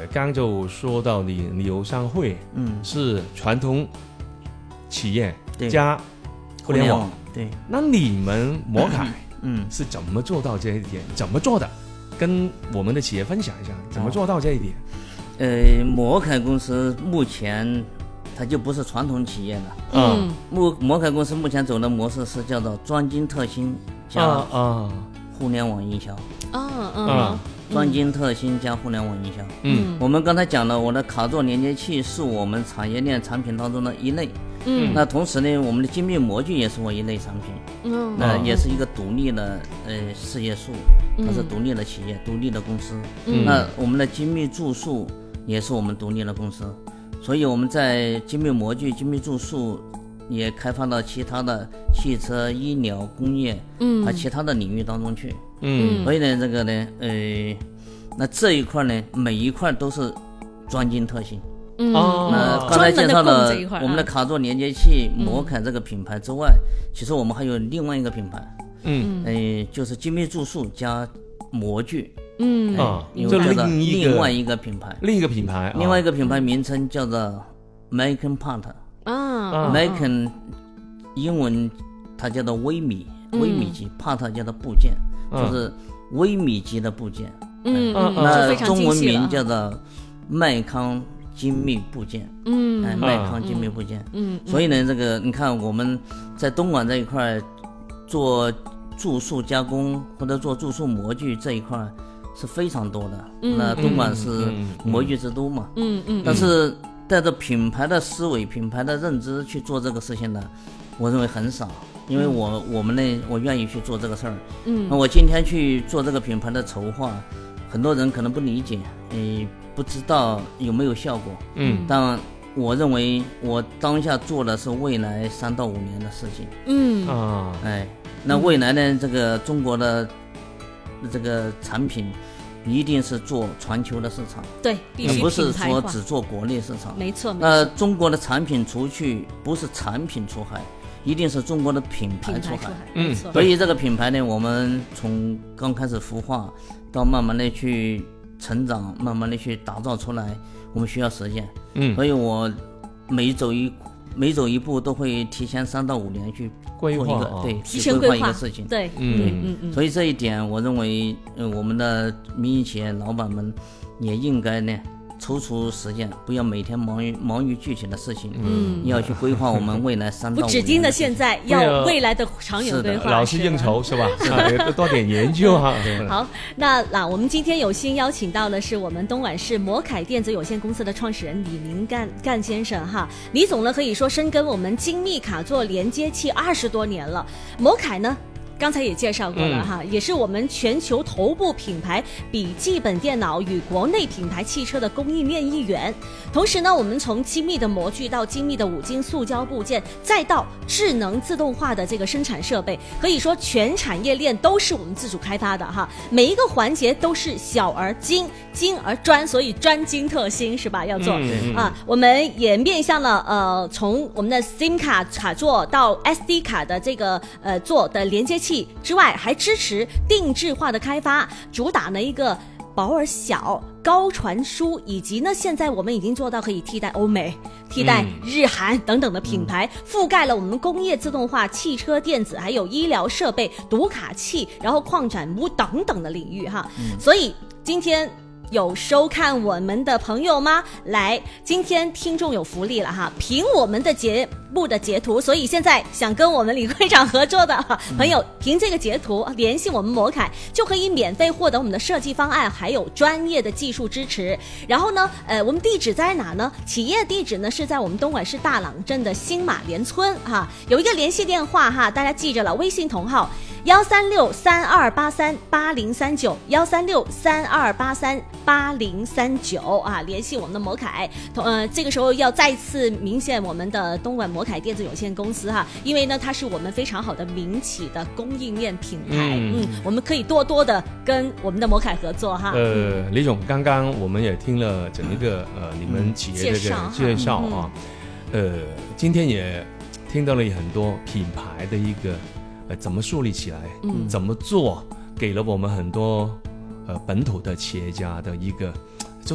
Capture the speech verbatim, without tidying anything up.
刚就说到你柳商会，嗯，是传统企业加互联网， 对。 那你们摩凯，嗯，是怎么做到这一点？怎么做的？跟我们的企业分享一下，怎么做到这一点？ 呃，摩凯公司目前它就不是传统企业了，嗯，摩摩凯公司目前走的模式是叫做专精特新加啊互联网营销，啊啊。专精特新加互联网营销。嗯，我们刚才讲了，我的卡座连接器是我们产业链产品当中的一类。嗯，那同时呢，我们的精密模具也是我一类产品。嗯，那也是一个独立的呃事业数，它是独立的企业、独立的公司。嗯，那我们的精密注塑也是我们独立的公司，所以我们在精密模具、精密注塑也开发到其他的汽车、医疗、工业，嗯，和其他的领域当中去。嗯，所以呢，这个呢，呃，那这一块呢，每一块都是专精特新。嗯，那刚才介绍了我们的卡座连接器摩凯这个品牌之外，其实我们还有另外一个品牌，嗯，呃，就是精密注塑加模具。嗯啊，这另另外一个品牌， 另一个品牌， 另外一个品牌名称叫做 Macon Part。啊 ，Macon 英文它叫做微米，微米级 ，Part 叫做部件。就是微米级的部件，嗯，嗯那中文名叫做麦康精密部件，嗯，哎，麦康精密部件，嗯，所以呢，这个你看我们在东莞这一块做注塑加工或者做注塑模具这一块是非常多的，嗯，那东莞是模具之都嘛，嗯嗯，但是带着品牌的思维、品牌的认知去做这个事情的，我认为很少。因为我我们呢，我愿意去做这个事儿。嗯，那我今天去做这个品牌的筹划，很多人可能不理解，诶，不知道有没有效果。嗯，但我认为我当下做的是未来三到五年的事情。嗯啊，哎，那未来呢，这个中国的这个产品一定是做全球的市场， 对，必须不是说只做国内市场。 没错， 那中国的产品出去不是产品出海。一定是中国的品牌出海， 嗯， 所以这个品牌呢，我们从刚开始孵化到慢慢的去成长，慢慢的去打造出来，我们需要时间，嗯，所以我每走一每走一步都会提前三到五年去规划一个，对， 提前规划一个事情， 对， 嗯嗯嗯，所以这一点我认为，呃，我们的民营企业老板们也应该呢。抽出时间，不要每天忙于忙于具体的事情，嗯，要去规划我们未来三到五年。 不止盯着现在，要未来的长远规划。 老是应酬是吧？多点研究哈。 好，那那我们今天有幸邀请到的是我们东莞市摩凯电子有限公司的创始人李明干干先生哈。李总呢可以说深耕我们精密卡座连接器二十多年了，摩凯呢。刚才也介绍过了哈，嗯、也是我们全球头部品牌笔记本电脑与国内品牌汽车的供应链一员。同时呢，我们从精密的模具到精密的五金塑胶部件，再到智能自动化的这个生产设备，可以说全产业链都是我们自主开发的哈。每一个环节都是小而精，精而专，所以专精特新是吧？要做、嗯、啊，我们也面向了呃，从我们的 SIM 卡卡座到 S D 卡的这个呃座的连接器。之外，还支持定制化的开发，主打呢一个薄而小、高传输，以及呢现在我们已经做到可以替代欧美、替代日韩等等的品牌，嗯、覆盖了我们工业自动化、汽车电子，还有医疗设备、读卡器，然后矿产物等等的领域哈。嗯、所以今天。有收看我们的朋友吗？来，今天听众有福利了哈！凭我们的节目的截图，所以现在想跟我们李会长合作的朋友，凭这个截图联系我们摩凯，就可以免费获得我们的设计方案，还有专业的技术支持。然后呢，呃，我们地址在哪呢？企业地址呢是在我们东莞市大朗镇的新马连村哈，有一个联系电话哈，大家记着了，微信同号。幺三六三二八三八零三九，幺三六三二八三八零三九啊，联系我们的摩凯。呃，这个时候要再次明显我们的东莞摩凯电子有限公司哈，因为呢它是我们非常好的民企的供应链品牌，嗯，嗯我们可以多多的跟我们的摩凯合作哈。 呃，李总，刚刚我们也听了整一个呃你们企业这个介绍啊，嗯、呃，今天也听到了很多品牌的一个。呃，怎么树立起来？嗯，怎么做？给了我们很多呃本土的企业家的一个